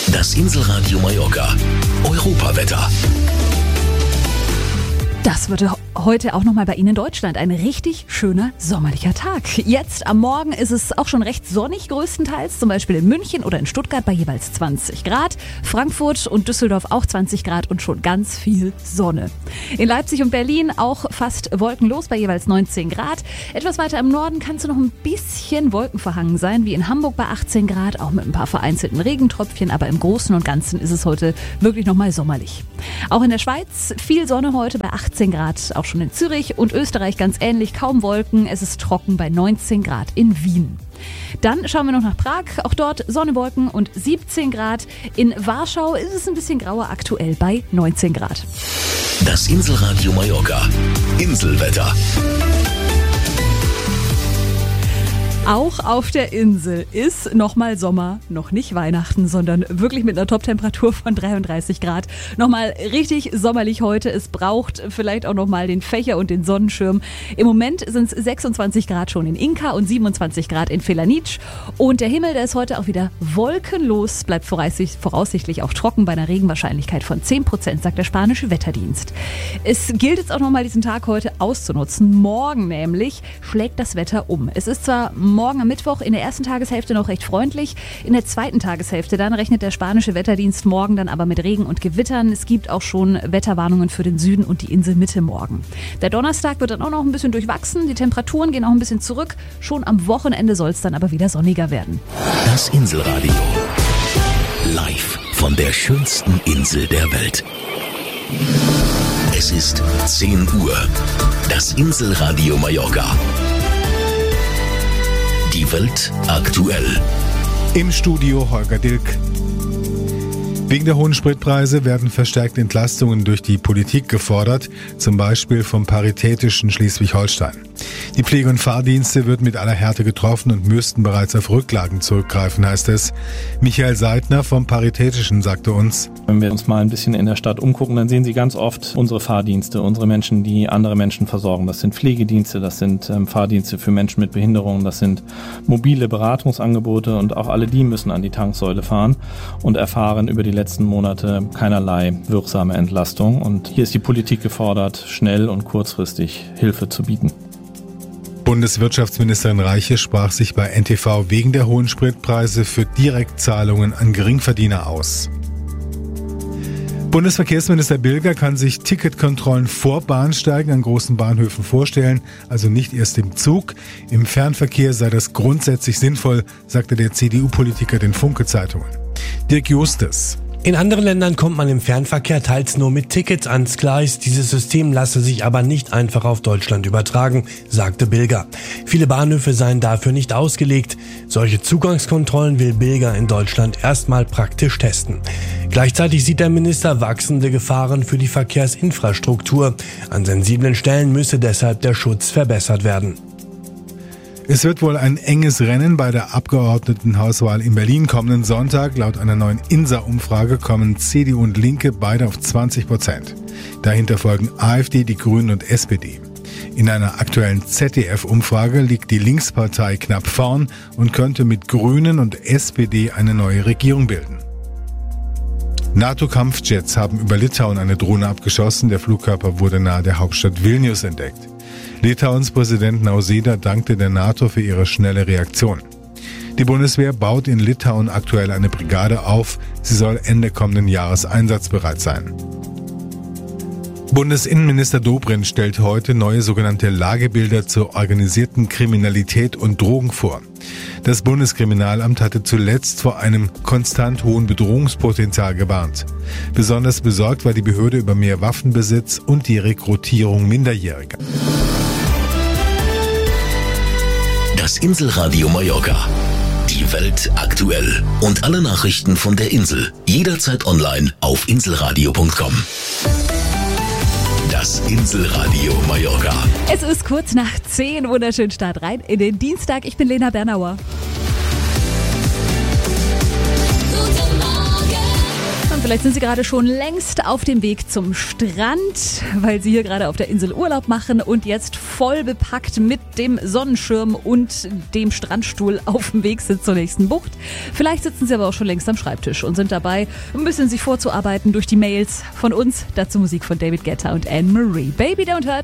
Das Inselradio Mallorca. Europawetter. Das wird heute auch nochmal bei Ihnen in Deutschland ein richtig schöner sommerlicher Tag. Jetzt am Morgen ist es auch schon recht sonnig größtenteils, zum Beispiel in München oder in Stuttgart bei jeweils 20 Grad, Frankfurt und Düsseldorf auch 20 Grad und schon ganz viel Sonne. In Leipzig und Berlin auch fast wolkenlos bei jeweils 19 Grad. Etwas weiter im Norden kann es noch ein bisschen wolkenverhangen sein, wie in Hamburg bei 18 Grad, auch mit ein paar vereinzelten Regentröpfchen, aber im Großen und Ganzen ist es heute wirklich nochmal sommerlich. Auch in der Schweiz viel Sonne heute bei 18 Grad, auch schon in Zürich und Österreich ganz ähnlich, kaum Wolken, es ist trocken bei 19 Grad in Wien. Dann schauen wir noch nach Prag, auch dort Sonne, Wolken und 17 Grad. In Warschau ist es ein bisschen grauer, aktuell bei 19 Grad. Das Inselradio Mallorca. Inselwetter. Auch auf der Insel ist nochmal Sommer, noch nicht Weihnachten, sondern wirklich mit einer Top-Temperatur von 33 Grad. Nochmal richtig sommerlich heute. Es braucht vielleicht auch nochmal den Fächer und den Sonnenschirm. Im Moment sind es 26 Grad schon in Inka und 27 Grad in Felanitsch. Und der Himmel, der ist heute auch wieder wolkenlos, bleibt voraussichtlich auch trocken bei einer Regenwahrscheinlichkeit von 10%, sagt der spanische Wetterdienst. Es gilt jetzt auch nochmal diesen Tag heute auszunutzen. Morgen nämlich schlägt das Wetter um. Es ist zwar morgen am Mittwoch in der ersten Tageshälfte noch recht freundlich. In der zweiten Tageshälfte dann rechnet der spanische Wetterdienst morgen dann aber mit Regen und Gewittern. Es gibt auch schon Wetterwarnungen für den Süden und die Inselmitte morgen. Der Donnerstag wird dann auch noch ein bisschen durchwachsen. Die Temperaturen gehen auch ein bisschen zurück. Schon am Wochenende soll es dann aber wieder sonniger werden. Das Inselradio. Live von der schönsten Insel der Welt. Es ist 10 Uhr. Das Inselradio Mallorca. Die Welt aktuell. Im Studio Holger Dilk. Wegen der hohen Spritpreise werden verstärkte Entlastungen durch die Politik gefordert, zum Beispiel vom Paritätischen Schleswig-Holstein. Die Pflege- und Fahrdienste wird mit aller Härte getroffen und müssten bereits auf Rücklagen zurückgreifen, heißt es. Michael Seidner vom Paritätischen sagte uns: Wenn wir uns mal ein bisschen in der Stadt umgucken, dann sehen Sie ganz oft unsere Fahrdienste, unsere Menschen, die andere Menschen versorgen. Das sind Pflegedienste, das sind Fahrdienste für Menschen mit Behinderungen, das sind mobile Beratungsangebote und auch alle die müssen an die Tanksäule fahren und erfahren über die letzten Monate keinerlei wirksame Entlastung. Und hier ist die Politik gefordert, schnell und kurzfristig Hilfe zu bieten. Bundeswirtschaftsministerin Reiche sprach sich bei NTV wegen der hohen Spritpreise für Direktzahlungen an Geringverdiener aus. Bundesverkehrsminister Bilger kann sich Ticketkontrollen vor Bahnsteigen an großen Bahnhöfen vorstellen, also nicht erst im Zug. Im Fernverkehr sei das grundsätzlich sinnvoll, sagte der CDU-Politiker den Funke-Zeitungen. Dirk Justus: In anderen Ländern kommt man im Fernverkehr teils nur mit Tickets ans Gleis. Dieses System lasse sich aber nicht einfach auf Deutschland übertragen, sagte Bilger. Viele Bahnhöfe seien dafür nicht ausgelegt. Solche Zugangskontrollen will Bilger in Deutschland erstmal praktisch testen. Gleichzeitig sieht der Minister wachsende Gefahren für die Verkehrsinfrastruktur. An sensiblen Stellen müsse deshalb der Schutz verbessert werden. Es wird wohl ein enges Rennen bei der Abgeordnetenhauswahl in Berlin kommenden Sonntag. Laut einer neuen INSA-Umfrage kommen CDU und Linke beide auf 20%. Dahinter folgen AfD, die Grünen und SPD. In einer aktuellen ZDF-Umfrage liegt die Linkspartei knapp vorn und könnte mit Grünen und SPD eine neue Regierung bilden. NATO-Kampfjets haben über Litauen eine Drohne abgeschossen. Der Flugkörper wurde nahe der Hauptstadt Vilnius entdeckt. Litauens Präsident Nausėda dankte der NATO für ihre schnelle Reaktion. Die Bundeswehr baut in Litauen aktuell eine Brigade auf. Sie soll Ende kommenden Jahres einsatzbereit sein. Bundesinnenminister Dobrindt stellt heute neue sogenannte Lagebilder zur organisierten Kriminalität und Drogen vor. Das Bundeskriminalamt hatte zuletzt vor einem konstant hohen Bedrohungspotenzial gewarnt. Besonders besorgt war die Behörde über mehr Waffenbesitz und die Rekrutierung Minderjähriger. Das Inselradio Mallorca. Die Welt aktuell. Und alle Nachrichten von der Insel. Jederzeit online auf inselradio.com. Das Inselradio Mallorca. Es ist kurz nach 10. Wunderschönen Start rein in den Dienstag. Ich bin Lena Bernauer. Vielleicht sind Sie gerade schon längst auf dem Weg zum Strand, weil Sie hier gerade auf der Insel Urlaub machen und jetzt voll bepackt mit dem Sonnenschirm und dem Strandstuhl auf dem Weg sind zur nächsten Bucht. Vielleicht sitzen Sie aber auch schon längst am Schreibtisch und sind dabei, ein bisschen sich vorzuarbeiten durch die Mails von uns. Dazu Musik von David Guetta und Anne-Marie. Baby Don't Hurt.